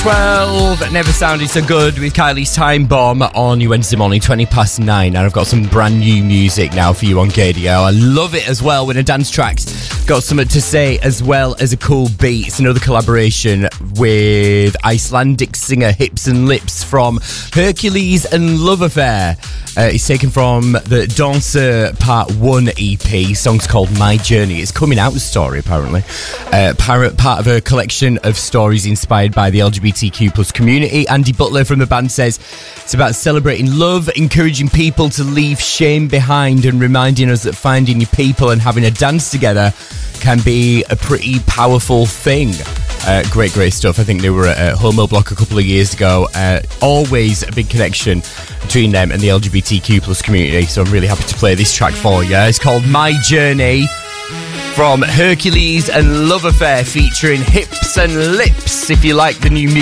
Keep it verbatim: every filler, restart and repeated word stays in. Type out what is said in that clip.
twelve, Never Sounded So Good with Kylie's Time Bomb on your Wednesday morning, twenty past nine. And I've got some brand new music now for you on K D O. I love it as well when a dance track's got something to say as well as a cool beat. It's another collaboration with Icelandic singer Hips and Lips from Hercules and Love Affair. Uh, it's taken from the Dancer Part one E P. The song's called My Journey. It's coming out with story, apparently. Uh, part, part of a collection of stories inspired by the L G B T Q plus community. Andy Butler from the band says it's about celebrating love, encouraging people to leave shame behind, and reminding us that finding your people and having a dance together can be a pretty powerful thing. Uh, great, great stuff. I think they were at Homo Block a couple of years ago. Uh, always a big connection between them and the L G B T Q plus community. So I'm really happy to play this track for you. It's called My Journey from Hercules and Love Affair, featuring Hips and Lips. If you like the new music.